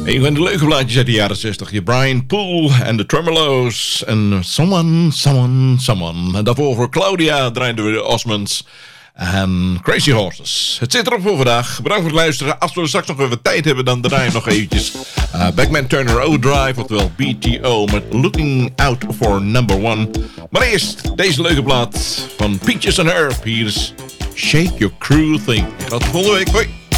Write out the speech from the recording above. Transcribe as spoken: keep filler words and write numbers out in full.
Een van de leuke plaatjes uit de jaren zestig. Je Brian Poole en de Tremolos. En Someone, Someone, Someone. En daarvoor voor Claudia draaiden we de Osmonds. En Crazy Horses. Het zit erop voor vandaag. Bedankt voor het luisteren. Als we straks nog even tijd hebben, dan draaien we nog eventjes uh, Backman Turner Overdrive, oftewel B T O, met Looking Out for Number One. Maar eerst deze leuke plaat van Peaches and Herb. Hier is Shake Your Crew Thing. Ik ga tot volgende week. Hoi.